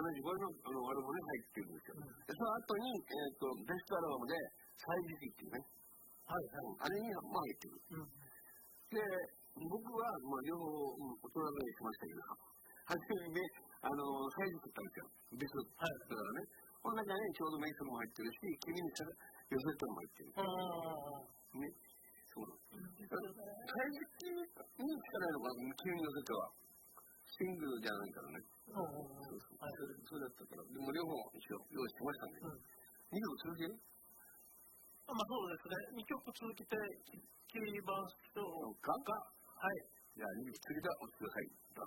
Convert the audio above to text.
じこれのアルバムに入ってるんですよ。でその後に、ベストアルバムで「歳時記」っていうね、あれに入ってる。で僕は、両方大人ぐらいしましたけど、初めに歳時記ったんですよ、ベストだからね。この中にちょうどメイソンも入ってるし、君に寄せたのも入ってる。ね、そうなんです。歳時記にしかないのか、君に寄せては。シングルじゃないからね。そうだったから。でも両方一応用意してましたんで。2曲続ける？ そうですね。2曲続けて聞きましょうか。 はい。じゃあ2曲続けてお聴きください。どう